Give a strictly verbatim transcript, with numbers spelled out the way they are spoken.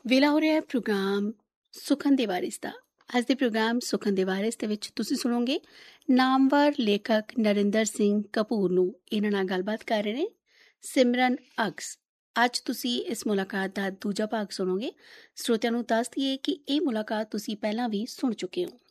ਵੇਲਾ ਹੋ ਰਿਹਾ ਹੈ ਪ੍ਰੋਗਰਾਮ ਸੁਖਨ ਦੇ ਵਾਰਿਸ ਦਾ। ਅੱਜ ਦੇ ਪ੍ਰੋਗਰਾਮ ਸੁਖਨ ਦੇ ਵਾਰਿਸ ਦੇ ਵਿੱਚ ਤੁਸੀਂ ਸੁਣੋਗੇ ਨਾਮਵਰ ਲੇਖਕ ਨਰਿੰਦਰ ਸਿੰਘ ਕਪੂਰ ਨੂੰ। ਇਹਨਾਂ ਨਾਲ ਗੱਲਬਾਤ ਕਰ ਰਹੇ ਨੇ ਸਿਮਰਨ ਅਕਸ। ਅੱਜ ਤੁਸੀਂ ਇਸ ਮੁਲਾਕਾਤ ਦਾ ਦੂਜਾ ਭਾਗ ਸੁਣੋਗੇ। ਸਰੋਤਿਆਂ ਨੂੰ ਦੱਸ ਦਈਏ ਕਿ ਇਹ ਮੁਲਾਕਾਤ ਤੁਸੀਂ ਪਹਿਲਾਂ ਵੀ ਸੁਣ ਚੁੱਕੇ ਹੋ।